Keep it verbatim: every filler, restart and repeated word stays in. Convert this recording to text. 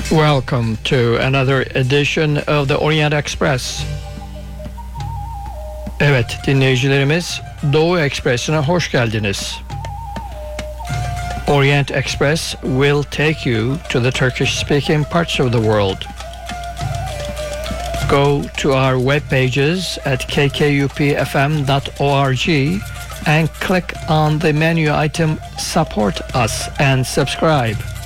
Welcome to another edition of the Orient Express. Evet dinleyicilerimiz, Doğu Ekspresi'ne hoş geldiniz. Orient Express will take you to the Turkish-speaking parts of the world. Go to our web pages at k k u p f m dot org and click on the menu item Support Us and subscribe.